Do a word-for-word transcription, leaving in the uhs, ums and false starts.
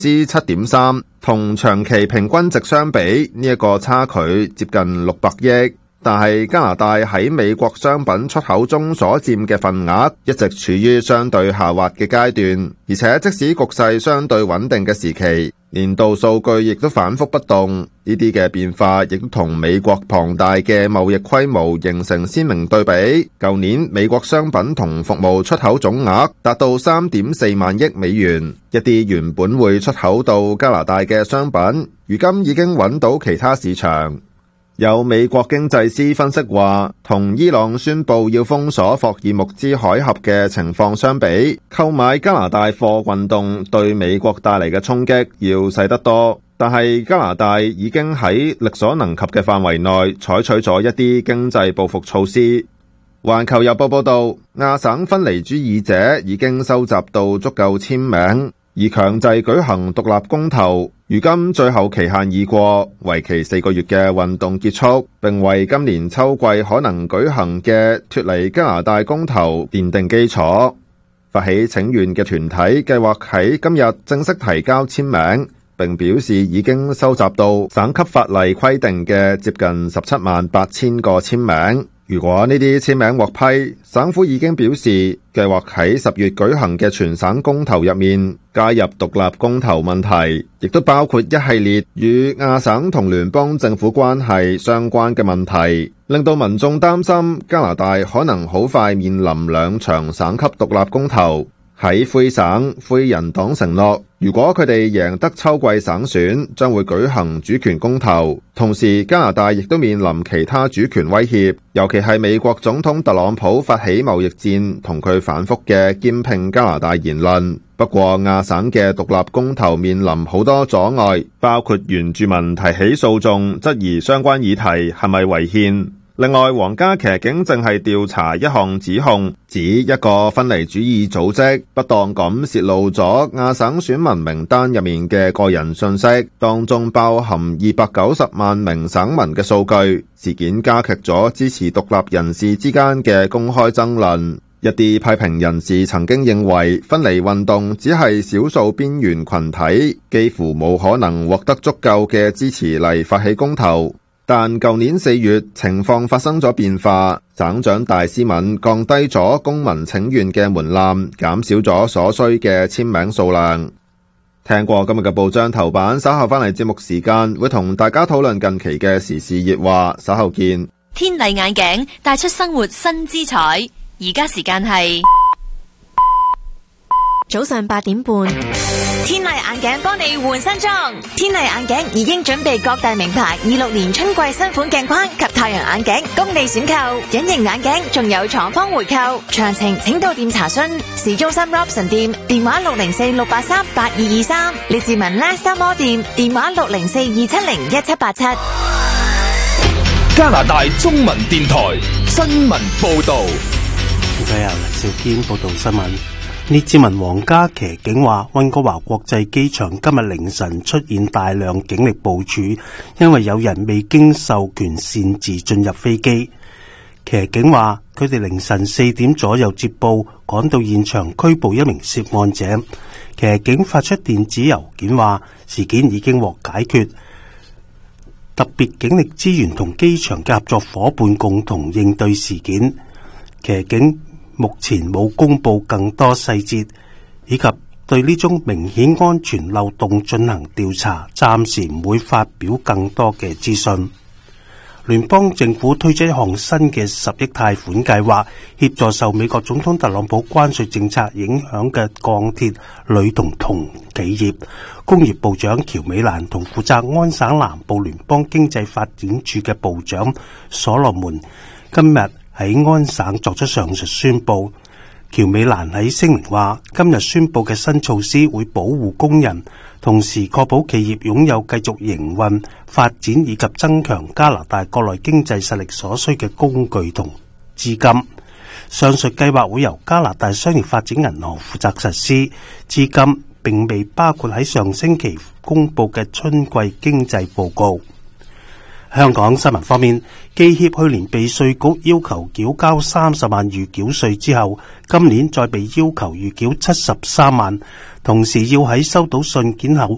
之七點三，同長期平均值相比，呢一個差距接近六百億。但係加拿大喺美國商品出口中所佔嘅份額一直處於相對下滑嘅階段，而且即使局勢相對穩定嘅時期，年度數據亦都反覆不動。呢啲嘅變化亦都同美國龐大嘅貿易規模形成鮮明對比。舊年美國商品同服務出口總額達到三點四萬億美元，一啲原本會出口到加拿大嘅商品，如今已經揾到其他市場。有美國經濟師分析話，同伊朗宣布要封鎖霍爾木茲海峽嘅情況相比，購買加拿大貨運動對美國帶嚟嘅衝擊要細得多。但係加拿大已經喺力所能及嘅範圍內採取咗一啲經濟報復措施。環球郵報報道，亞省分離主義者已經收集到足夠簽名，而強制舉行獨立公投。如今最後期限已過，為期四個月嘅運動結束，並為今年秋季可能舉行嘅脫離加拿大公投奠定基礎。發起請願嘅團體計劃喺今日正式提交簽名，並表示已經收集到省級法例規定嘅接近十七萬八千個簽名。如果呢啲簽名獲批，省府已經表示計劃喺十月舉行嘅全省公投入面加入獨立公投問題，亦都包括一系列與亞省同聯邦政府關係相關嘅問題，令到民眾擔心加拿大可能好快面臨兩場省級獨立公投。喺魁省，魁人黨承諾，如果佢哋贏得秋季省選，將會舉行主權公投。同時，加拿大亦都面臨其他主權威脅，尤其係美國總統特朗普發起貿易戰，同佢反覆嘅兼併加拿大言論。不過，亞省嘅獨立公投面臨好多阻礙，包括原住民提起訴訟，質疑相關議題係咪違憲。另外，皇家騎警正係調查一項指控，指一個分離主義組織不當咁洩露咗亞省選民名單入面嘅個人信息，當中包含二百九十萬名省民嘅數據。事件加劇咗支持獨立人士之間嘅公開爭論。一啲批評人士曾經認為，分離運動只係少數邊緣群體，幾乎冇可能獲得足夠嘅支持嚟發起公投。但舊年四月，情況發生咗變化，省長戴斯敏降低咗公民請願嘅門檻，減少咗所需嘅簽名數量。聽過今日嘅報章頭版，稍後返嚟節目時間會同大家討論近期嘅時事熱話，稍後見。 天麗眼鏡帶出生活新姿彩，而家時間係早上八點半。 天麗眼鏡幫你換新裝，天麗眼鏡已經準備各大名牌二六年春季新款鏡框及太陽眼鏡供你選購，隱形眼鏡仲有廠方回購，詳情請到店查詢。市中心 Robson 店電話六零四六八三八二二三，列治文 Last Mall 店電話六零四二七零一七八七。 加拿大中文電台新聞報道。 唔該，由黎兆堅報道新聞。列治文皇家騎警話，溫哥華國際機場今日凌晨出現大量警力部署，因為有人未經授權擅自進入飛機。騎警話，佢哋凌晨四點左右接報，趕到現場拘捕一名涉案者。騎警發出電子郵件話，事件已經獲解決，特別警力資源同機場嘅合作夥伴共同應對事件。騎警目前冇公布更多細節，以及對呢宗明顯安全漏洞進行調查，暫時唔會發表更多嘅資訊。聯邦政府推出一項新嘅十億貸款計劃，協助受美國總統特朗普關稅政策影響嘅鋼鐵、鋁同銅企業。工業部長喬美蘭同負責安省南部聯邦經濟發展處嘅部長所羅門今日喺安省作出上述宣布。喬美蘭喺聲明話，今日宣布嘅新措施會保護工人，同時確保企業擁有繼續營運、發展以及增強加拿大國內經濟實力所需嘅工具同資金。上述計劃會由加拿大商業發展銀行負責實施，資金並未包括喺上星期公布嘅春季經濟報告。香港新聞方面，記協去年被稅局要求繳交三十萬預繳稅之後，今年再被要求預繳七十三萬，同時要喺收到信件後